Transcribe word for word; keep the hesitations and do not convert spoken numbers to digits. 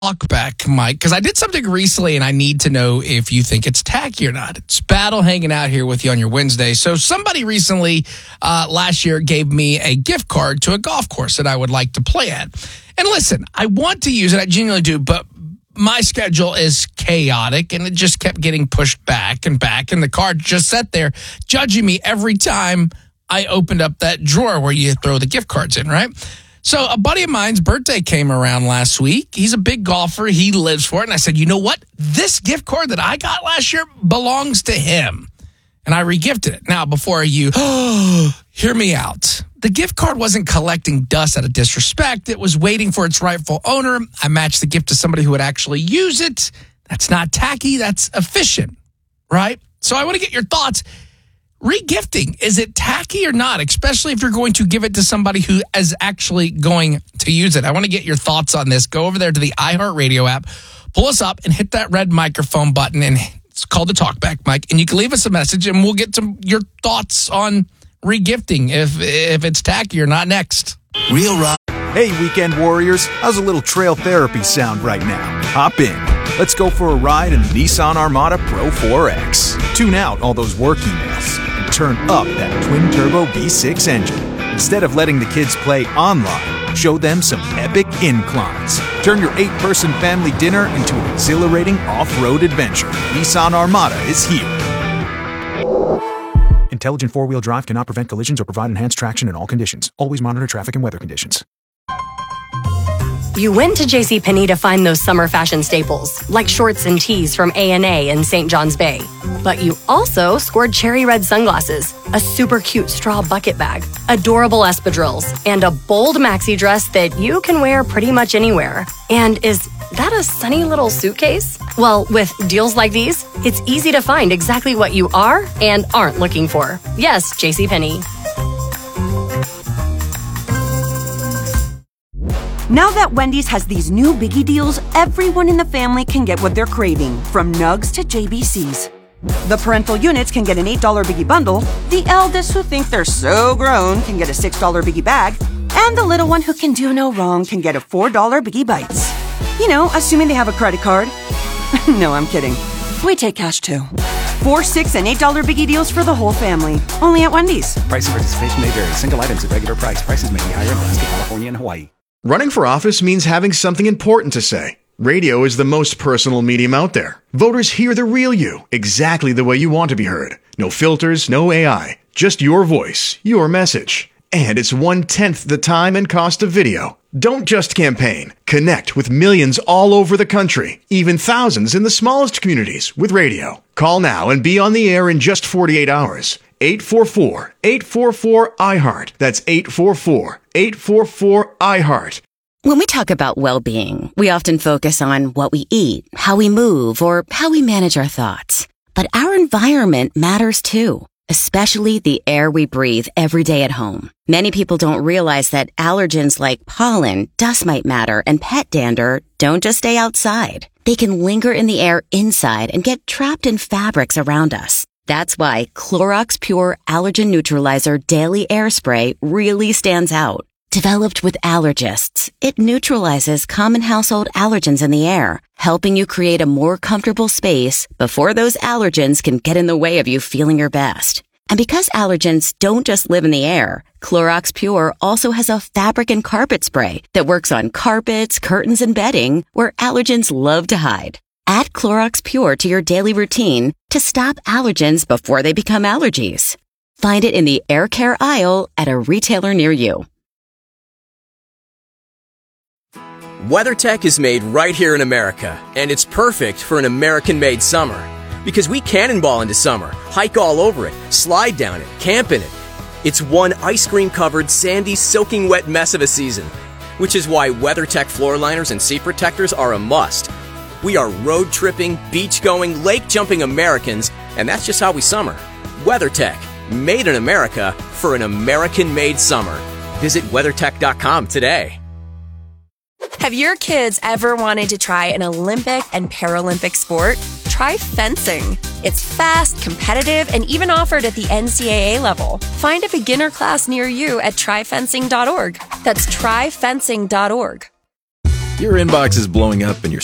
Talk back, Mike, because I did something recently and I need to know if you think it's tacky or not. It's Battle hanging out here with you on your Wednesday. So somebody recently uh, last year gave me a gift card to a golf course that I would like to play at. And listen, I want to use it. I genuinely do, but my schedule is chaotic and it just kept getting pushed back and back. And the card just sat there judging me every time I opened up that drawer where you throw the gift cards in, right? So a buddy of mine's birthday came around last week. He's a big golfer. He lives for it. And I said, you know what? This gift card that I got last year belongs to him. And I regifted it. Now, before you, oh, hear me out. The gift card wasn't collecting dust out of disrespect. It was waiting for its rightful owner. I matched the gift to somebody who would actually use it. That's not tacky. That's efficient, right? So I want to get your thoughts. Regifting, is it tacky or not? Especially if you're going to give it to somebody who is actually going to use it. I want to get your thoughts on this. Go over there to the iHeartRadio app, pull us up, and hit that red microphone button. And it's called the Talkback Mic. And you can leave us a message, and we'll get to your thoughts on regifting, if if it's tacky or not next. Real rock. Hey, weekend warriors. How's a little trail therapy sound right now? Hop in. Let's go for a ride in the Nissan Armada Pro four X. Tune out all those work emails and turn up that twin-turbo V six engine. Instead of letting the kids play online, show them some epic inclines. Turn your eight-person family dinner into an exhilarating off-road adventure. Nissan Armada is here. Intelligent four-wheel drive cannot prevent collisions or provide enhanced traction in all conditions. Always monitor traffic and weather conditions. You went to JCPenney to find those summer fashion staples, like shorts and tees from A and A in Saint John's Bay. But you also scored cherry red sunglasses, a super cute straw bucket bag, adorable espadrilles, and a bold maxi dress that you can wear pretty much anywhere. And is that a sunny little suitcase? Well, with deals like these, it's easy to find exactly what you are and aren't looking for. Yes, JCPenney. Now that Wendy's has these new biggie deals, everyone in the family can get what they're craving, from nugs to J B Cs. The parental units can get an eight dollar biggie bundle, the eldest who think they're so grown can get a six dollar biggie bag, and the little one who can do no wrong can get a four dollar biggie bites. You know, assuming they have a credit card. No, I'm kidding. We take cash too. Four, six, and eight dollar biggie deals for the whole family. Only at Wendy's. Price and participation may vary. Single items at regular price. Prices may be higher in Alaska, California, and Hawaii. Running for office means having something important to say. Radio is the most personal medium out there. Voters hear the real you, exactly the way you want to be heard. No filters, no A I, just your voice, your message. And it's one-tenth the time and cost of video. Don't just campaign. Connect with millions all over the country, even thousands in the smallest communities with radio. Call now and be on the air in just forty-eight hours. eight four four, eight four four, I heart. That's eight four four, eight four four, I heart. When we talk about well-being, we often focus on what we eat, how we move, or how we manage our thoughts. But our environment matters too, especially the air we breathe every day at home. Many people don't realize that allergens like pollen, dust mite matter, and pet dander don't just stay outside. They can linger in the air inside and get trapped in fabrics around us. That's why Clorox Pure Allergen Neutralizer Daily Air Spray really stands out. Developed with allergists, it neutralizes common household allergens in the air, helping you create a more comfortable space before those allergens can get in the way of you feeling your best. And because allergens don't just live in the air, Clorox Pure also has a fabric and carpet spray that works on carpets, curtains, and bedding where allergens love to hide. Add Clorox Pure to your daily routine to stop allergens before they become allergies. Find it in the air care aisle at a retailer near you. WeatherTech is made right here in America, and it's perfect for an American-made summer. Because we cannonball into summer, hike all over it, slide down it, camp in it. It's one ice cream-covered, sandy, soaking wet mess of a season, which is why WeatherTech floor liners and seat protectors are a must. We are road-tripping, beach-going, lake-jumping Americans, and that's just how we summer. WeatherTech, made in America for an American-made summer. Visit WeatherTech dot com today. Have your kids ever wanted to try an Olympic and Paralympic sport? Try fencing. It's fast, competitive, and even offered at the N C double A level. Find a beginner class near you at try fencing dot org. That's try fencing dot org. Your inbox is blowing up and your